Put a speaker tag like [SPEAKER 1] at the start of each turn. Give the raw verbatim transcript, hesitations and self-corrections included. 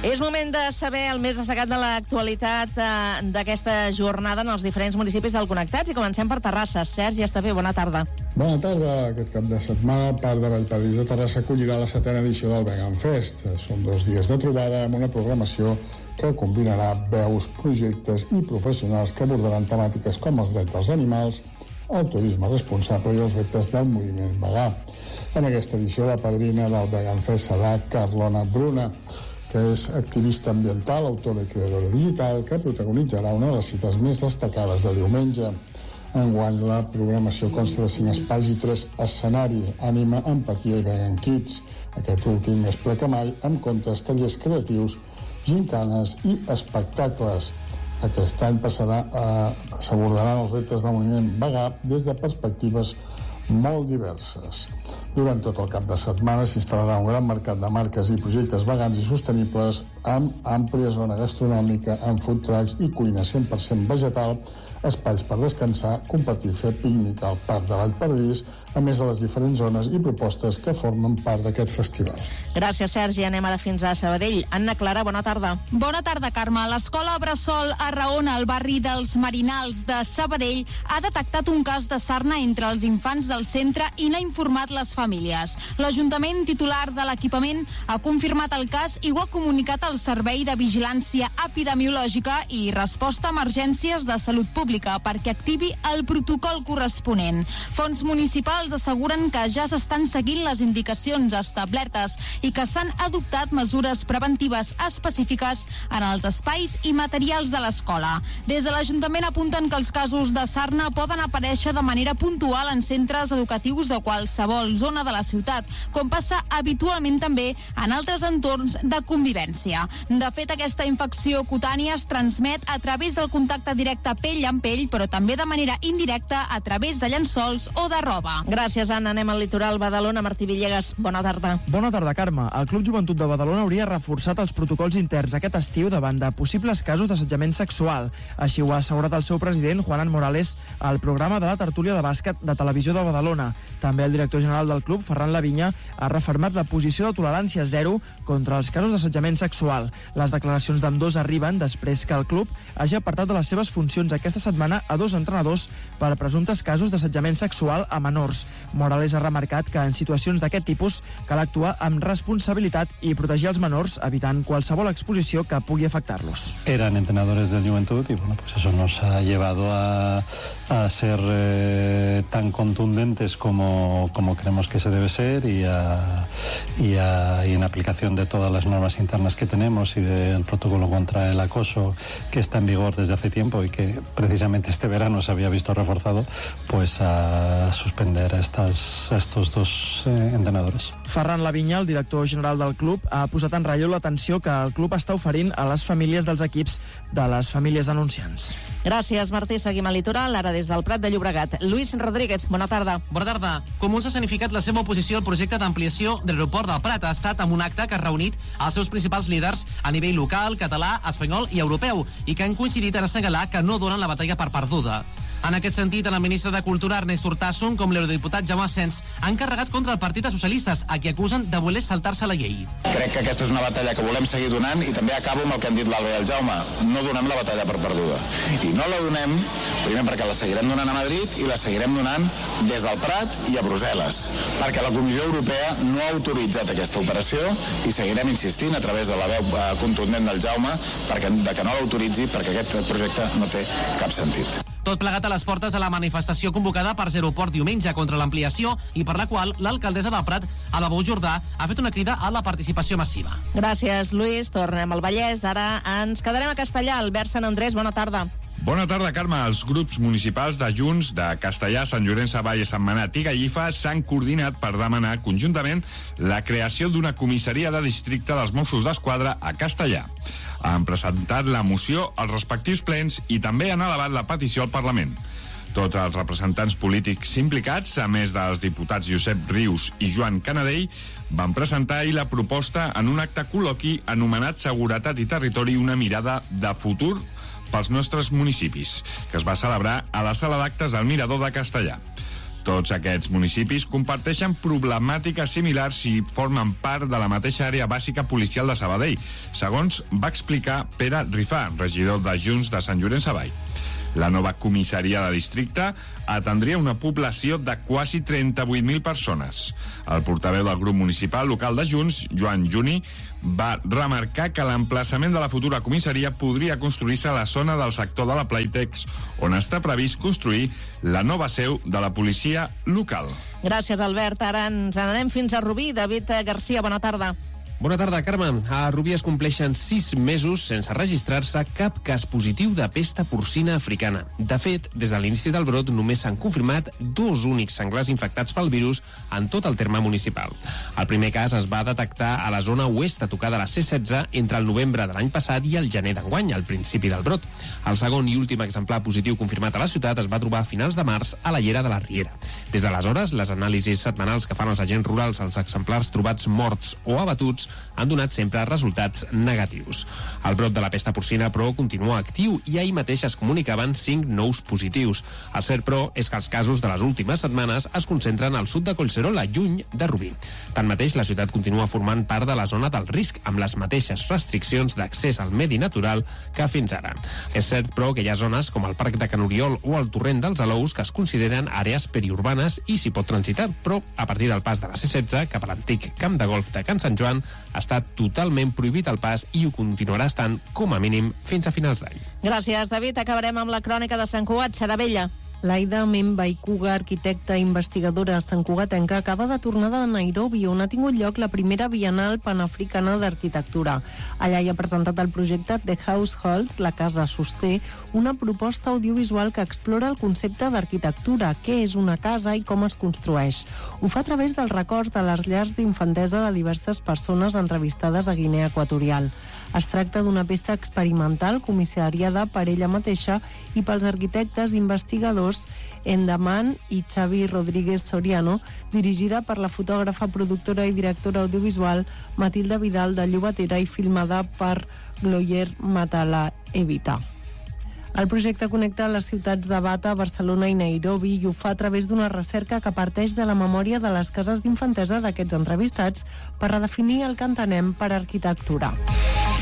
[SPEAKER 1] És moment de saber el més destacat de l'actualitat eh, d'aquesta jornada en els diferents municipis del Connectats i comencem per Terrassa. Sergi Estavé, bona tarda.
[SPEAKER 2] Bona tarda. Aquest cap de setmana el Parc de Vallpadrís de Terrassa acollirà la setena edició del Vegan Fest. Són dos dies de trobada amb una programació que combinarà veus, projectes i professionals que abordaran temàtiques com els drets dels animals, el turisme responsable i els reptes del moviment vegà. En aquesta edició la padrina del Vegan Fest serà Carlona Bruna, que és activista ambiental, autora i creadora digital, que protagonitzarà una de les cites més destacades de diumenge. Enguany la programació consta de cinc espais i tres escenaris: Ànima, Empatia i Vegan Kids. Aquest últim més ple que mai, amb contes, tallers creatius, gincanes i espectacles. Aquest any passarà a s'abordaran els reptes del moviment vegà des de perspectives molt diverses. Durant tot el cap de setmana s'instal·larà un gran mercat de marques i projectes vegans i sostenibles amb àmplia zona gastronòmica, amb food trucks i cuina cent per cent vegetal, espais per descansar, compartir, fer pícnic al Parc de Vallpadrís, a més de les diferents zones i propostes que formen part d'aquest festival.
[SPEAKER 1] Gràcies, Sergi. Anem ara fins a Sabadell. Anna Clara, bona tarda.
[SPEAKER 3] Bona tarda, Carme. L'Escola Bressol Arraona, al barri dels Marinals de Sabadell, ha detectat un cas de sarna entre els infants del centre i n'ha informat les famílies. L'Ajuntament titular de l'equipament ha confirmat el cas i ho ha comunicat al Servei de Vigilància Epidemiològica i Resposta a Emergències de Salut Pública perquè activi el protocol corresponent. Fons municipals asseguren que ja s'estan seguint les indicacions establertes i que s'han adoptat mesures preventives específiques en els espais i materials de l'escola. Des de l'Ajuntament apunten que els casos de sarna poden aparèixer de manera puntual en centres educatius de qualsevol zona de la ciutat, com passa habitualment també en altres entorns de convivència. De fet, aquesta infecció cutània es transmet a través del contacte directe pell amb pell, però també de manera indirecta a través de llençols o de roba.
[SPEAKER 1] Gràcies, Anna. Anem al litoral Badalona. Martí Villegas, bona tarda.
[SPEAKER 4] Bona tarda, Carme. El Club Joventut de Badalona hauria reforçat els protocols interns aquest estiu davant de possibles casos d'assetjament sexual. Així ho ha assegurat el seu president, Juanan Morales, al programa de la tertúlia de bàsquet de Televisió de Badalona. També el director general del club, Ferran Lavinya, ha refermat la posició de tolerància zero contra els casos d'assetjament sexual. Les declaracions d'ambdós arriben després que el club hagi apartat de les seves funcions aquesta setmana a dos entrenadors per presumptes casos d'assetjament sexual a menors. Morales ha remarcat que en situacions d'aquest tipus cal actuar amb responsabilitat i protegir els menors, evitant qualsevol exposició que pugui afectar-los.
[SPEAKER 5] Eran entrenadores del Juventud y bueno, pues eso nos ha llevado a, a ser eh, tan contundentes como, como creemos que se debe ser y, a, y, a, y en aplicación de todas las normas internas que tenemos y del protocolo contra el acoso que está en vigor desde hace tiempo y que precisamente este verano se había visto reforzado, pues a suspender a, estas, a estos dos eh, entrenadores.
[SPEAKER 4] Ferran Lavinya, el director general del club, ha posat en relleu l'atenció que el club està oferint a les famílies dels equips de les famílies denunciants.
[SPEAKER 1] Gràcies, Martí. Seguim al litoral, ara des del Prat de Llobregat. Lluís Rodríguez, bona tarda.
[SPEAKER 6] Bona tarda. Comuns ha significat la seva oposició al projecte d'ampliació de l'aeroport del Prat. Ha estat amb un acte que ha reunit els seus principals líders a nivell local, català, espanyol i europeu i que han coincidit en assenyalar que no donen la batalla per perduda. En aquest sentit, tant el ministre de Cultura, Ernest Urtasun, com l'eurodiputat Jaume Asens han carregat contra el Partit dels Socialistes, a qui acusen de voler saltar-se la llei.
[SPEAKER 7] Crec que aquesta és una batalla que volem seguir donant i també acabo amb el que han dit l'Alba i el Jaume. No donem la batalla per perduda. I no la donem, primer perquè la seguirem donant a Madrid i la seguirem donant des del Prat i a Brussel·les, perquè la Comissió Europea no ha autoritzat aquesta operació i seguirem insistint a través de la veu contundent del Jaume perquè, de que no l'autoritzi, perquè aquest projecte no té cap sentit.
[SPEAKER 6] Tot plegat a les portes de la manifestació convocada per Zeroport diumenge contra l'ampliació i per la qual l'alcaldessa del Prat, Ada Bou Jordà, ha fet una crida a la participació massiva.
[SPEAKER 1] Gràcies, Lluís. Tornem al Vallès. Ara ens quedarem a Castellà. Albert Sant Andrés, bona tarda.
[SPEAKER 8] Bona tarda, Carme. Els grups municipals de Junts de Castellà, Sant Llorenç Savall, Sentmenat i Gallifa s'han coordinat per demanar conjuntament la creació d'una comissaria de districte dels Mossos d'Esquadra a Castellà. Han presentat la moció als respectius plens i també han elevat la petició al Parlament. Tots els representants polítics implicats, a més dels diputats Josep Rius i Joan Canadell, van presentar ahir la proposta en un acte col·loqui anomenat Seguretat i Territori, una mirada de futur pels nostres municipis, que es va celebrar a la sala d'actes del Mirador de Castellà. Tots aquests municipis comparteixen problemàtiques similars i formen part de la mateixa àrea bàsica policial de Sabadell, segons va explicar Pere Rifà, regidor de Junts de Sant Llorenç Savall. La nova comissaria de districte atendria una població de quasi trenta-vuit mil persones. El portaveu del grup municipal local de Junts, Joan Juni, va remarcar que l'emplaçament de la futura comissaria podria construir-se a la zona del sector de la Playtex, on està previst construir la nova seu de la policia local.
[SPEAKER 1] Gràcies, Albert. Ara ens n'anem fins a Rubí. David Garcia, bona tarda.
[SPEAKER 9] Bona tarda, Carme. A Rubí es compleixen sis mesos sense registrar-se cap cas positiu de pesta porcina africana. De fet, des de l'inici del brot només s'han confirmat dos únics senglars infectats pel virus en tot el terme municipal. El primer cas es va detectar a la zona oest a tocar de la C setze entre el novembre de l'any passat i el gener d'enguany, al principi del brot. El segon i últim exemplar positiu confirmat a la ciutat es va trobar a finals de març a la llera de la Riera. Des d'aleshores, les anàlisis setmanals que fan els agents rurals als exemplars trobats morts o abatuts han donat sempre resultats negatius. El brot de la pesta porcina, però, continua actiu i ahir mateix es comunicaven cinc nous positius. El cert, però, és que els casos de les últimes setmanes es concentren al sud de Collserola, lluny de Rubí. Tanmateix, la ciutat continua formant part de la zona del risc, amb les mateixes restriccions d'accés al medi natural que fins ara. És cert, però, que hi ha zones com el Parc de Can Oriol o el Torrent dels Alous que es consideren àrees periurbanes i s'hi pot transitar, però a partir del pas de la C setze cap a l'antic camp de golf de Can Sant Joan està totalment prohibit el pas i ho continuarà estant com a mínim fins a finals d'any.
[SPEAKER 1] Gràcies, David. Acabarem amb la crònica de Sant Cugat, Xaravella.
[SPEAKER 10] L'Aida Membaikuga, arquitecta i investigadora santcugatenca, acaba de tornar de Nairobi, on ha tingut lloc la primera Bienal Panafricana d'Arquitectura. Allà hi ha presentat el projecte The Households, la casa sosté, una proposta audiovisual que explora el concepte d'arquitectura, què és una casa i com es construeix. Ho fa a través dels records de les llars d'infantesa de diverses persones entrevistades a Guinea Equatorial. Es tracta d'una peça experimental comissariada per ella mateixa i pels arquitectes investigadors Endaman i Xavi Rodríguez Soriano, dirigida per la fotògrafa, productora i directora audiovisual Matilda Vidal de Llobatera i filmada per Gloyer Matala Evita. El projecte connecta les ciutats de Bata, Barcelona i Nairobi i ho fa a través d'una recerca que parteix de la memòria de les cases d'infantesa d'aquests entrevistats per redefinir el que entenem per arquitectura.